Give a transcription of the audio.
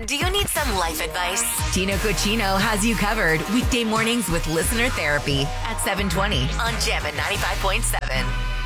Do you need some life advice? Tino Cochino has you covered weekday mornings with Listener Therapy at 7:20 on Gem at 95.7.